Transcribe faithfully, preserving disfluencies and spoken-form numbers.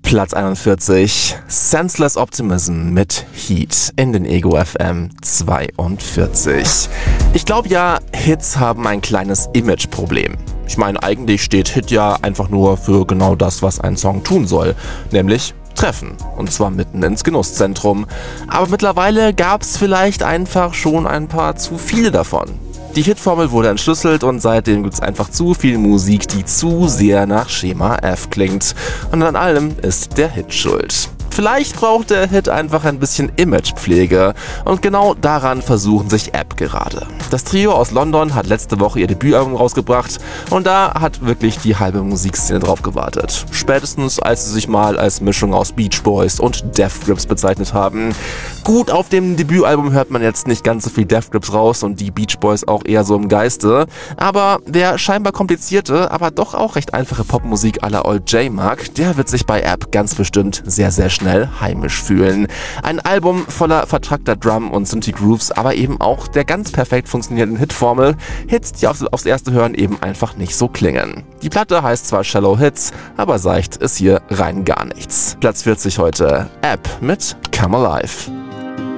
Platz einundvierzig, Senseless Optimism mit Heat in den Ego F M zweiundvierzig. Ich glaube ja, Hits haben ein kleines Imageproblem. Ich meine, eigentlich steht Hit ja einfach nur für genau das, was ein Song tun soll, nämlich treffen, und zwar mitten ins Genusszentrum. Aber mittlerweile gab es vielleicht einfach schon ein paar zu viele davon. Die Hitformel wurde entschlüsselt und seitdem gibt es einfach zu viel Musik, die zu sehr nach Schema F klingt. Und an allem ist der Hit schuld. Vielleicht braucht der Hit einfach ein bisschen Imagepflege und genau daran versuchen sich App gerade. Das Trio aus London hat letzte Woche ihr Debütalbum rausgebracht und da hat wirklich die halbe Musikszene drauf gewartet. Spätestens als sie sich mal als Mischung aus Beach Boys und Death Grips bezeichnet haben. Gut, auf dem Debütalbum hört man jetzt nicht ganz so viel Death Grips raus und die Beach Boys auch eher so im Geiste, aber wer scheinbar komplizierte, aber doch auch recht einfache Popmusik à la Old J mag, der wird sich bei App ganz bestimmt sehr sehr schnell heimisch fühlen. Ein Album voller vertrackter Drum- und Synthi-Grooves, aber eben auch der ganz perfekt funktionierenden Hitformel, Hits, die aufs, aufs erste Hören eben einfach nicht so klingen. Die Platte heißt zwar Shallow Hits, aber seicht ist hier rein gar nichts. Platz vierzig heute, App mit Come Alive.